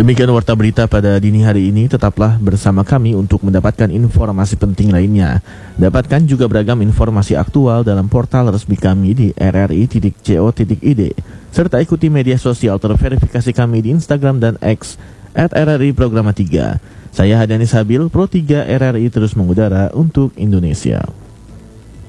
Demikian warta berita pada dini hari ini. Tetaplah bersama kami untuk mendapatkan informasi penting lainnya. Dapatkan juga beragam informasi aktual dalam portal resmi kami di rri.co.id. Serta ikuti media sosial terverifikasi kami di Instagram dan X @RRI Programa 3. Saya Hadani Sabil, Pro 3 RRI terus mengudara untuk Indonesia.